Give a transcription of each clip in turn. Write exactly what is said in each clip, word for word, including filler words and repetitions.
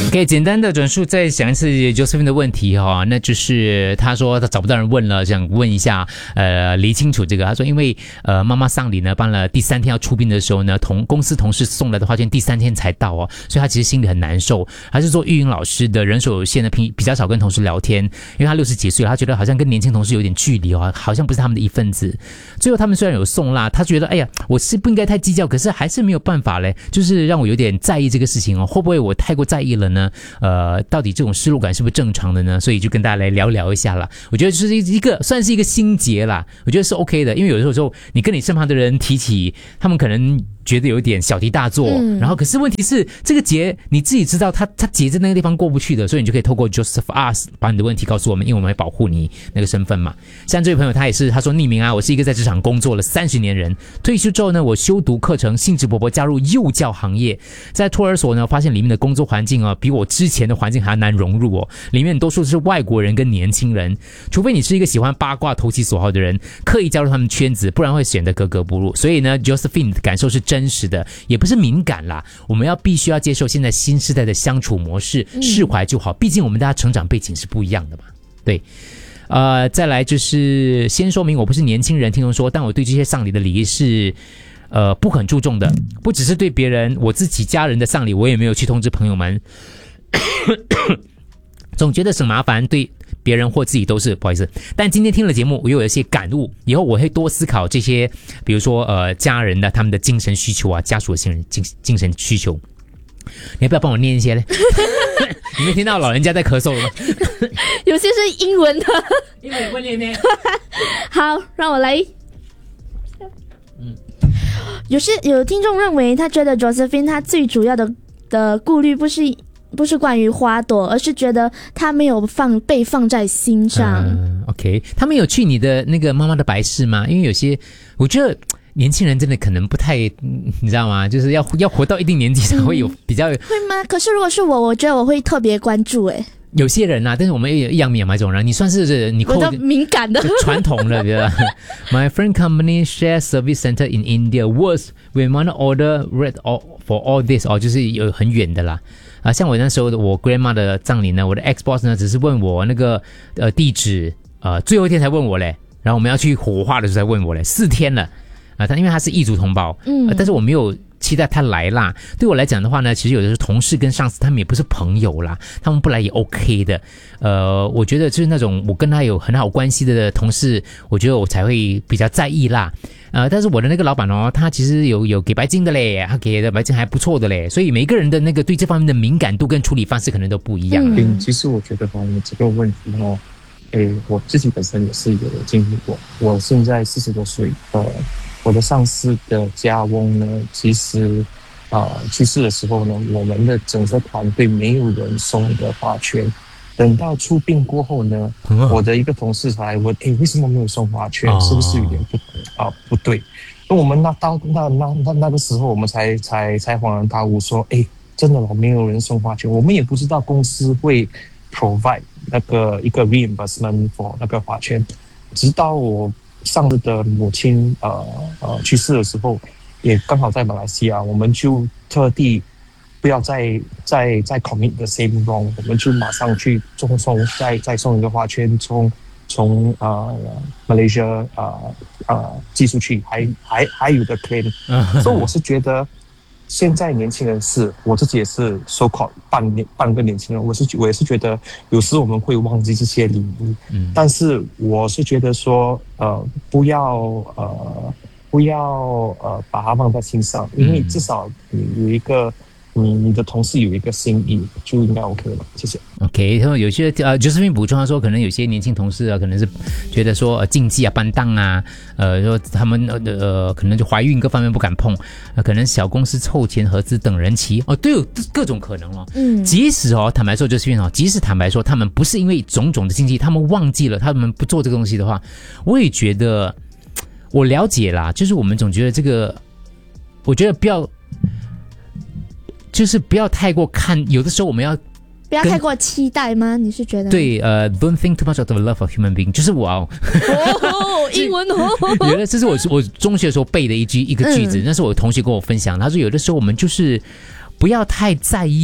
可以简单的转述再想一次 Josephine 的问题哈、哦，那就是他说他找不到人问了，想问一下，呃，理清楚这个。他说因为呃妈妈丧礼呢办了第三天要出殡的时候呢，同公司同事送来的花圈第三天才到哦，所以他其实心里很难受。他是做育婴老师的，人手有限的，比比较少跟同事聊天，因为他六十几岁了，他觉得好像跟年轻同事有点距离哦，好像不是他们的一份子。最后他们虽然有送啦，他觉得哎呀，我是不应该太计较，可是还是没有办法嘞，就是让我有点在意这个事情哦，会不会我太过在意了呢？呃，到底这种失落感是不是正常的呢？所以就跟大家来聊聊一下啦。我觉得就是一个算是一个心结啦，我觉得是 OK 的，因为有的时候你跟你身旁的人提起，他们可能觉得有一点小题大做，嗯、然后可是问题是这个结你自己知道他他结在那个地方过不去的，所以你就可以透过 Joseph Ask 把你的问题告诉我们，因为我们会保护你那个身份嘛。像这位朋友他也是，他说匿名啊，我是一个在职场工作了三十年人，退休之后呢，我修读课程，兴致勃勃加入幼教行业，在托儿所呢，发现里面的工作环境啊，比我之前的环境还难融入哦，里面多数是外国人跟年轻人，除非你是一个喜欢八卦投其所好的人，刻意加入他们圈子，不然会显得格格不入。所以呢 Josephine 的感受是真实的，也不是敏感啦，我们要必须要接受现在新时代的相处模式，释怀就好，毕竟我们大家成长背景是不一样的嘛。对，呃，再来就是先说明我不是年轻人，听众说，但我对这些丧礼的礼仪是呃不很注重的，不只是对别人，我自己家人的丧礼我也没有去通知朋友们总觉得省麻烦，对别人或自己都是不好意思。但今天听了节目，我又有一些感悟，以后我会多思考这些，比如说呃家人的他们的精神需求啊，家属的精神精精神需求。你要不要帮我念一些呢？你没听到老人家在咳嗽了吗？ 有些是英文的， 英文会念呢。 好，让我来。 嗯， 有些有听众认为，他觉得 Josephine 他最主要的的顾虑不是。不是关于花朵，而是觉得他没有放被放在心上。 嗯 OK， 他们有去你的那个妈妈的白事吗？因为有些，我觉得年轻人真的可能不太，你知道吗？就是要要活到一定年纪才会有比较、嗯、 会吗？可是如果是我，我觉得我会特别关注诶。 有些人啊，但是我们也有一样米养这种人，你算是你扣我的敏感的传统了，对吧？My friend company share service center in India was we want to order red for all this 哦，就是有很远的啦。啊，像我那时候的我 grandma 的葬礼呢，我的 ex boss 呢只是问我那个呃地址，呃最后一天才问我嘞，然后我们要去火化的时候才问我嘞，四天了啊，他因为他是异族同胞，嗯、呃，但是我没有期待他来啦。对我来讲的话呢，其实有的是同事跟上司，他们也不是朋友啦，他们不来也 OK 的。呃，我觉得就是那种我跟他有很好关系的同事，我觉得我才会比较在意啦。呃，但是我的那个老板哦，他其实有有给白金的嘞，他给的白金还不错的嘞，所以每个人的那个对这方面的敏感度跟处理方式可能都不一样。 嗯，其实我觉得哦，这个问题哦，诶，我自己本身也是有经历过。我现在四十多岁，呃，我的上司的家翁呢，其实啊、呃、去世的时候呢，我们的整个团队没有人送的花圈。等到出殡过后呢，嗯、我的一个同事才问：“诶，为什么没有送花圈？哦、是不是有点不啊、呃、不对？”那我们那到那那那那个时候，我们才才才恍然大悟，说：“诶，真的没有人送花圈，我们也不知道公司会 provide 那个一个 reimbursement for 那个花圈。”直到我上次的母亲呃呃去世的时候，也刚好在马来西亚，我们就特地。不要再再再 commit the same wrong， 我们就马上去送送再再送一个花圈，从从呃 Malaysia 呃呃寄出去，还还还有个 claim， 所以我是觉得现在年轻人是，我自己也是 so called 半年半个年轻人，我是我也是觉得有时我们会忘记这些礼仪，嗯，但是我是觉得说呃不要呃不要呃把它放在心上，因为至少你有一个。你你的同事有一个心意，就应该 OK 了，谢谢。 OK， 然后有些呃 Josephine 补充他说，可能有些年轻同事啊，可能是觉得说呃禁忌啊、搬档啊，呃说他们呃呃可能就怀孕各方面不敢碰，呃可能小公司凑钱合资等人齐哦，都有各种可能哦。嗯，即使哦坦白说 Josephine 哦，即使坦白说他们不是因为种种的禁忌，他们忘记了，他们不做这个东西的话，我也觉得我了解啦，就是我们总觉得这个，我觉得不要。就是不要太过看，有的时候我们要不要太过期待吗？你是觉得？ 对，呃 ，don't think too much of the love of human being， 就是我哦， 哦英文哦， 有的这是我我中学的时候背的一句一个句子，嗯、那是我同学跟我分享，他说有的时候我们就是不要太在意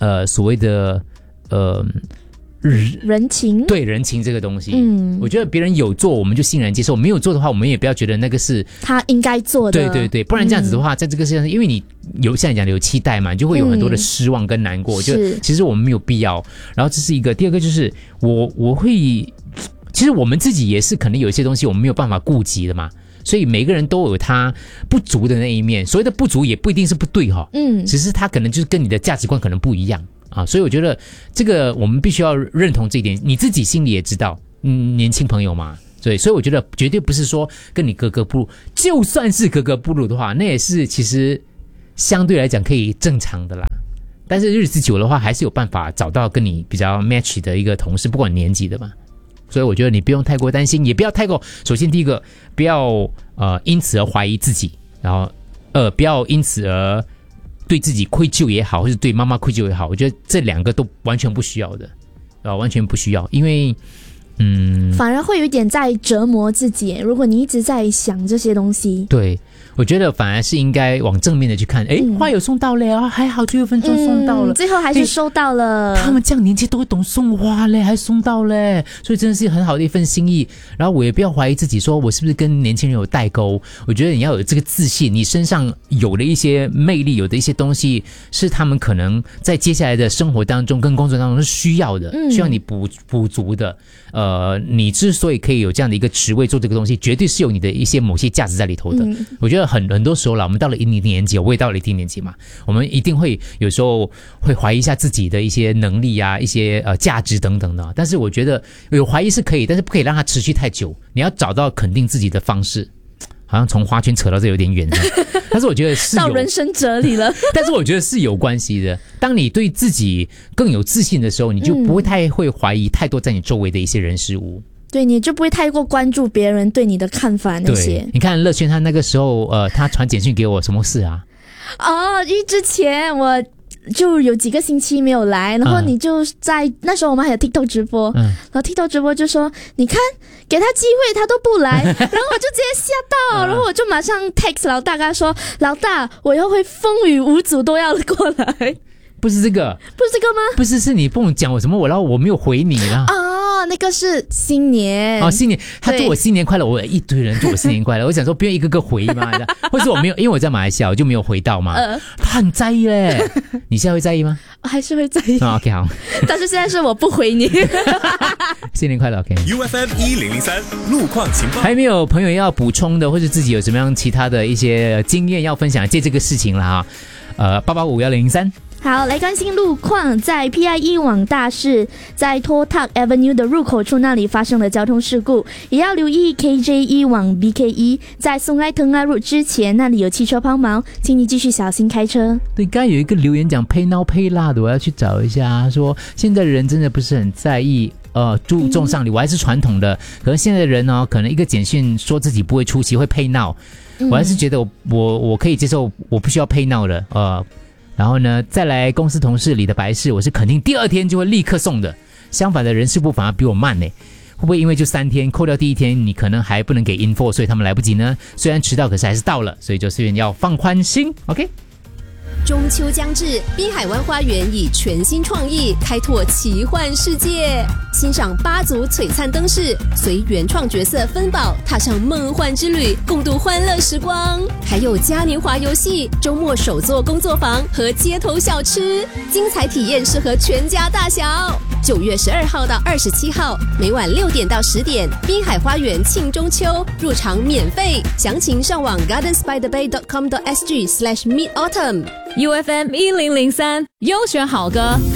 呃所谓的呃。 人情， 对人情这个东西， 嗯， 我觉得别人有做我们就欣然接受，没有做的话我们也不要觉得那个是他应该做的， 对对对，不然这样子的话，嗯、在这个世界上，因为你有像你讲的有期待嘛，就会有很多的失望跟难过，嗯、就其实我们没有必要。然后这是一个，第二个就是我我会，其实我们自己也是可能有一些东西我们没有办法顾及的嘛。所以每个人都有他不足的那一面，所谓的不足也不一定是不对哈、哦，嗯，只是他可能就是跟你的价值观可能不一样啊，所以我觉得这个我们必须要认同这一点，你自己心里也知道，嗯，年轻朋友嘛，对，所以我觉得绝对不是说跟你格格不入，就算是格格不入的话，那也是其实相对来讲可以正常的啦。但是日子久的话，还是有办法找到跟你比较 match 的一个同事，不管年纪的嘛。所以我觉得你不用太过担心，也不要太过。首先，第一个，不要呃因此而怀疑自己，然后呃不要因此而对自己愧疚也好，或是对妈妈愧疚也好，我觉得这两个都完全不需要的，啊、呃，完全不需要，因为嗯， 反而会有一点在折磨自己。如果你一直在想这些东西， 对。我觉得反而是应该往正面的去看，哎、嗯，花有送到了啊，还好最后一分钟送到了、 嗯，最后还是收到了。 他们这样年纪都会懂送花嘞，还送到嘞，所以真的是很好的一份心意。然后我也不要怀疑自己，说我是不是跟年轻人有代沟？我觉得你要有这个自信，你身上有的一些魅力，有的一些东西是他们可能在接下来的生活当中跟工作当中是需要的，嗯、需要你补补足的。呃，你之所以可以有这样的一个职位做这个东西，绝对是有你的一些某些价值在里头的。嗯、我觉得很很多时候啦，我们到了一定年纪，我也到了一定年纪嘛，我们一定会有时候会怀疑一下自己的一些能力啊，一些呃价值等等的。但是我觉得有怀疑是可以，但是不可以让它持续太久。你要找到肯定自己的方式。好像从花圈扯到这有点远了，但是我觉得是有到人生哲理了。 但是我觉得是有关系的。当你对自己更有自信的时候，你就不会太会怀疑太多在你周围的一些人事物。 对，你就不会太过关注别人对你的看法那些。 你看乐轩他那个时候，呃，他传简讯给我，什么事啊？ 哦，因为之前我就有几个星期没有来，然后你就在、嗯、那时候我们还有 TikTok 直播，嗯、然后 TikTok 直播就说你看给他机会他都不来，然后我就直接吓到，然后我就马上 text 老大跟他说，老大我要会风雨无阻都要过来。 不是这个， 不是这个吗？ 不是，是你不能讲我什么，我然后我没有回你了。 哦，那个是新年。 哦，新年，他祝我新年快乐，我一堆人祝我新年快乐，我想说不用一个个回嘛，或者我没有，因为我在马来西亚，我就没有回到嘛。呃、他很在意嘞，你现在会在意吗？ 还是会在意。 哦、OK 好， 但是现在是我不回你。 新年快乐 ，OK。U F M 一零零三路况情报， 还没有朋友要补充的，或者自己有什么样其他的一些经验要分享，借这个事情了哈。呃，八八五幺零零三。 好，来关心路况，在 P I E 往大市，在 Toh Tuck Avenue 的入口处那里发生了交通事故，也要留意 K J E 往 B K E， 在松爱腾爱路之前那里有汽车抛锚，请你继续小心开车。 对，刚才有一个留言讲配孬配辣的，我要去找一下，说现在的人真的不是很在意呃，注重上礼，我还是传统的，可能现在的人哦，可能一个简讯说自己不会出席会配闹，我还是觉得我我我可以接受，我不需要配闹的，呃。然后呢，再来公司同事里的白事，我是肯定第二天就会立刻送的。相反的人事部反而比我慢呢，会不会因为就三天扣掉第一天，你可能还不能给 info， 所以他们来不及呢？虽然迟到，可是还是到了，所以就是要放宽心 ，OK。 中秋将至，滨海湾花园以全新创意开拓奇幻世界，欣赏八组璀璨灯饰，随原创角色芬宝踏上梦幻之旅，共度欢乐时光。还有嘉年华游戏、周末手作工作坊和街头小吃，精彩体验适合全家大小。九月十二号到二十七号，每晚六点到十点，滨海花园庆中秋，入场免费，详情上网 gardens by the bay dot com dot s g slash mid autumn。 U F M 一零零三优选好歌。